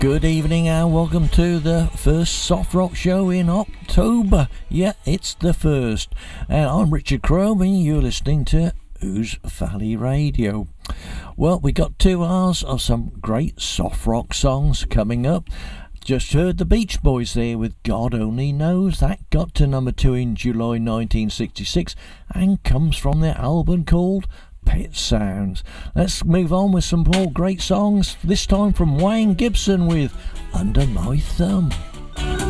Good evening and welcome to the first soft rock show in October. Yeah, it's the first. And I'm Richard Crowe and you're listening to Ouse Valley Radio. Well, we got 2 hours of some great soft rock songs coming up. Just heard the Beach Boys there with God Only Knows. That got to number 2 in July 1966 and comes from their album called Pet Sounds. Let's move on with some more great songs, this time from Wayne Gibson with Under My Thumb.